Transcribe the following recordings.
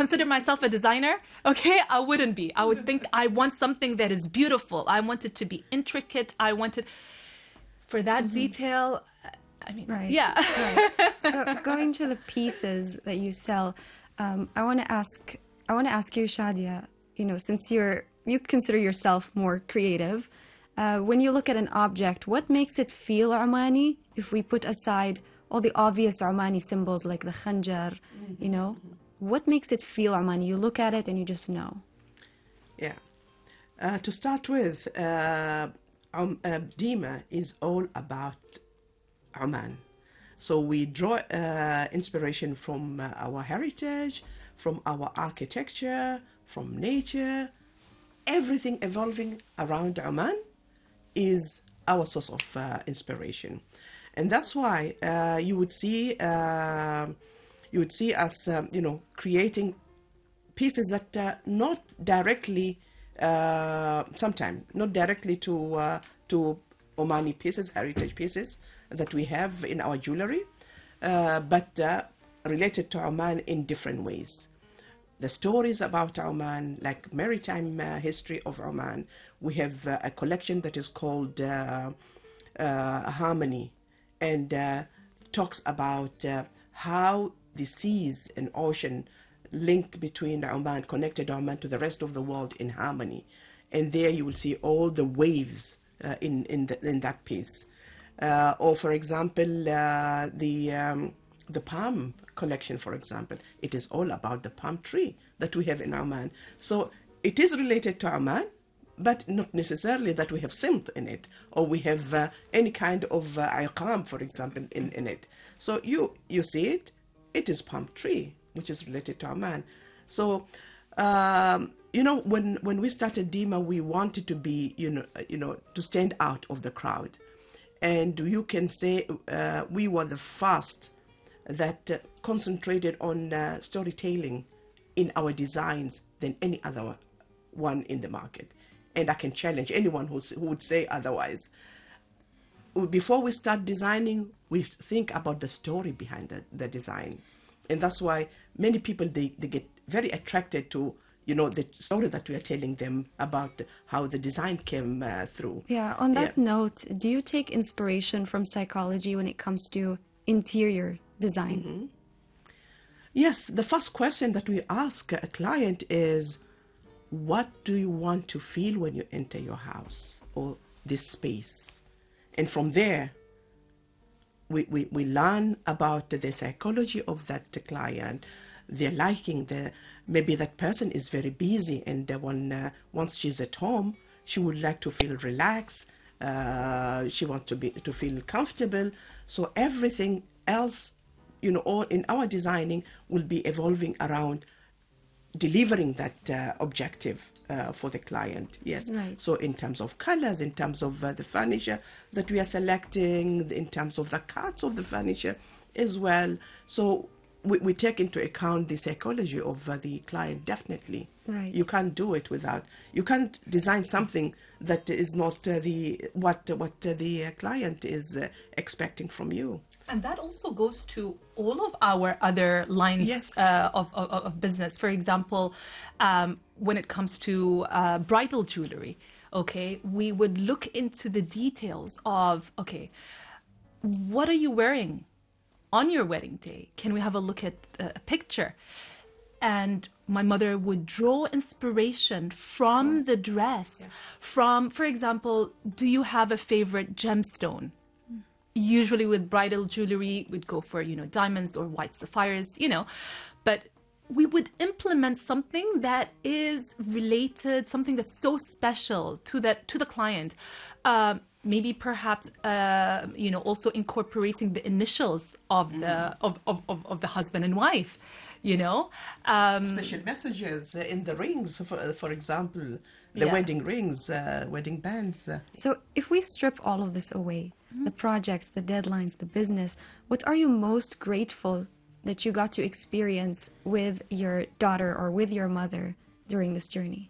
consider myself a designer, okay, I wouldn't be. I would think I want something that is beautiful. I want it to be intricate. I want it for that detail. I mean, Right. yeah. Right. So going to the pieces that you sell, I want to ask you, Shadia, since you consider yourself more creative, when you look at an object, what makes it feel Omani if we put aside all the obvious Omani symbols like the khanjar, what makes it feel Omani? You look at it and you just know. Yeah. To start with, Dima is all about Oman. So we draw inspiration from our heritage, from our architecture, from nature. Everything evolving around Oman is our source of inspiration. And that's why you would see us, creating pieces that not directly, sometimes not directly to Omani pieces, heritage pieces that we have in our jewelry, but related to Oman in different ways. The stories about Oman, like maritime history of Oman, we have a collection that is called Harmony, and talks about how the seas and ocean linked between Oman, connected Oman to the rest of the world in harmony. And there you will see all the waves in that piece. Or, for example, the palm collection, for example, it is all about the palm tree that we have in Oman. So it is related to Oman, but not necessarily that we have simt in it, or we have any kind of iqam, for example, in it. So you see it is palm tree, which is related to Oman. So, when we started Dima, we wanted to be, to stand out of the crowd. And you can say we were the first that concentrated on storytelling in our designs than any other one in the market. And I can challenge anyone who would say otherwise. Before we start designing, we think about the story behind the design. And that's why many people, they get very attracted to, the story that we are telling them about how the design came through. Yeah, on that note, do you take inspiration from psychology when it comes to interior design? Mm-hmm. Yes, the first question that we ask a client is, what do you want to feel when you enter your house or this space? And from there, we learn about the psychology of that client, their liking. Maybe that person is very busy, and once she's at home, she would like to feel relaxed. She wants to feel comfortable. So everything else, all in our designing will be evolving around delivering that objective for the client. Yes. Right. So in terms of colors, in terms of the furniture that we are selecting, in terms of the cuts of the furniture as well. So we take into account the psychology of the client, definitely. Right. You can't do it without. You can't design something that is not what the client is expecting from you. And that also goes to all of our other lines Yes. of business. For example, when it comes to bridal jewelry, okay, we would look into the details of, okay, what are you wearing on your wedding day? Can we have a look at a picture? And my mother would draw inspiration from the dress. Yes. From, for example, do you have a favorite gemstone? Usually with bridal jewelry, we'd go for, diamonds or white sapphires, but we would implement something that is related, something that's so special to the client. Maybe perhaps, also incorporating the initials of the husband and wife, Special messages in the rings, for example, the wedding rings, wedding bands. So if we strip all of this away, the projects, the deadlines, the business, what are you most grateful that you got to experience with your daughter or with your mother during this journey?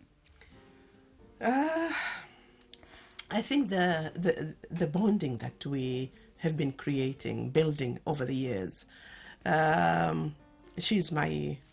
I think the bonding that we have been building over the years. She's my